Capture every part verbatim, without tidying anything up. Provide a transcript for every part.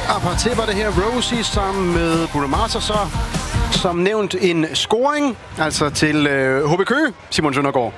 Aparte var det her Rosie sammen med Buramata, så som nævnt en scoring, altså til øh, H B Køge, Simon Søndergaard.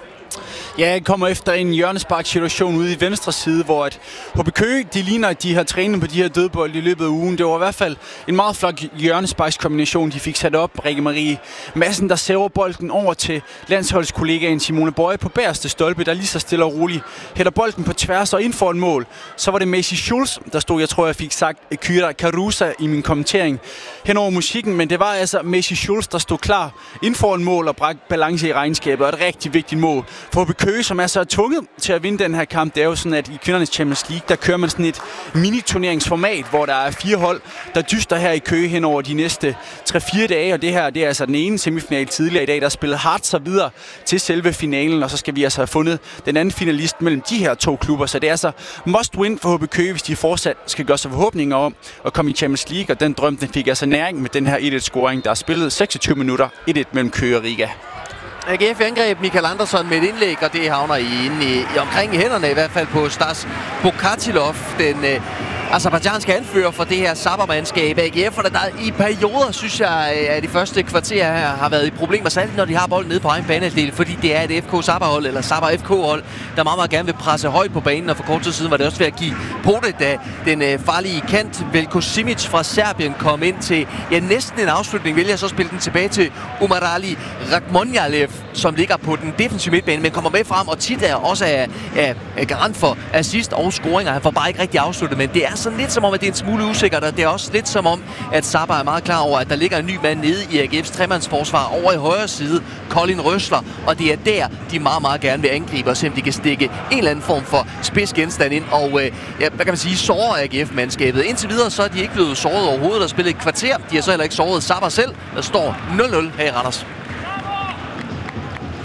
Ja, jeg kommer efter en hjørnespark-situation ude i venstre side, hvor at H B Køge, de ligner, at de har trænet på de her dødbold i løbet af ugen. Det var i hvert fald en meget flot hjørnesparkskombination, de fik sat op. Rikke Marie Madsen, der server bolden over til landsholdskollegaen Simone Bøje på bagerste stolpe, der lige så stille og roligt hætter bolden på tværs og ind for en mål. Så var det Macy Schulz, der stod, jeg tror, jeg fik sagt Kyra Carusa i min kommentering hen over musikken, men det var altså Macy Schulz, der stod klar ind for en mål og bragte balance i regnskabet, og et rigtig vigtigt mål for H B Køge, som er så tvunget til at vinde den her kamp. Det er jo sådan, at i kvindernes Champions League, der kører man sådan et mini-turneringsformat, hvor der er fire hold, der dyster her i Køge hen over de næste tre fire dage, og det her, det er altså den ene semifinal tidligere i dag, der spillede hardt så videre til selve finalen, og så skal vi altså have fundet den anden finalist mellem de her to klubber, så det er altså must win for H B Køge, hvis de fortsat skal gøre sig forhåbninger om at komme i Champions League, og den drøm, den fik altså næring med den her et et-scoring, der er spillet seksogtyve minutter et et mellem Køge og Riga. A G F angreb Michael Andersson med et indlæg, og det havner i, i, i omkring i hænderne i hvert fald på Stas Bokatilov, den øh, aserbajdsjanske anfører for det her Sabah-mandskab. A G F'erne, der i perioder, synes jeg, at de første kvarter her har været i problemer, særligt når de har bolden nede på egen banehalvdel, fordi det er et F K Sabah-hold, eller Sabah F K-hold, der meget, meget gerne vil presse højt på banen, og for kort tid siden var det også ved at give på det, da den øh, farlige kant Veljko Simic fra Serbien kom ind til ja, næsten en afslutning, vælger så at spille den tilbage til Umarali Rakhmonjalev, som ligger på den defensive midtbane, men kommer med frem, og tit er også er, er, er garant for assist og scoringer. Han får bare ikke rigtig afsluttet, men det er sådan lidt som om, at det er en smule usikkert, og det er også lidt som om, at Sabah er meget klar over, at der ligger en ny mand nede i A G F's tremandsforsvar over i højre side, Colin Røsler, og det er der, de meget, meget gerne vil angribe og se, om de kan stikke en eller anden form for spidsgenstand ind, og øh, ja, hvad kan man sige, såre A G F-mandskabet. Indtil videre, så er de ikke blevet såret overhovedet, der spillet et kvarter. De har så heller ikke såret Sabah selv. Der står nul nul her i Randers.